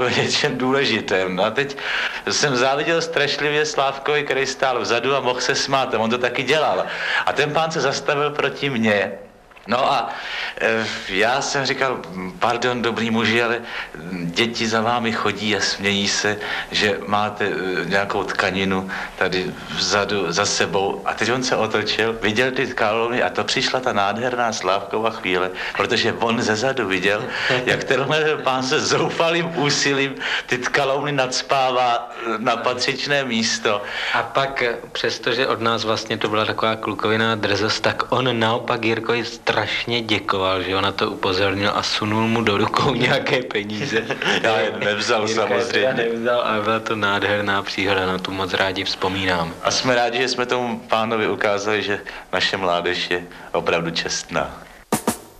o něčem důležitém. No a teď jsem záviděl strašlivě Slávkovi, který stál vzadu a mohl se smát, a on to taky dělal. A ten pán se zastavil proti mně. No a já jsem říkal, pardon, dobrý muži, ale děti za vámi chodí a smějí se, že máte nějakou tkaninu tady vzadu za sebou. A teď on se otočil, viděl ty kalomy a to přišla ta nádherná Slávkova chvíle, protože on zezadu viděl, jak tenhle pán se zoufalým úsilím ty tkalouny nacpává na patřičné místo. A pak, přestože od nás vlastně to byla taková klukoviná drzost, tak on naopak Jirkovi strašně děkoval, že on na to upozornil a sunul mu do rukou nějaké peníze. Já je nevzal samozřejmě. Já nevzal, ale byla to nádherná příhoda, na tu moc rádi vzpomínám. A jsme rádi, že jsme tomu pánovi ukázali, že naše mládež je opravdu čestná.